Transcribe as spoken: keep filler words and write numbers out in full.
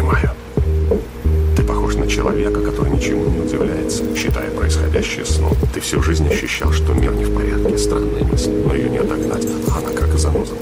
понимаю. Ты похож на человека, который ничему не удивляется, считая происходящее сном. Ты всю жизнь ощущал, что мир не в порядке. Странная мысль, но ее не отогнать. Она как заноза.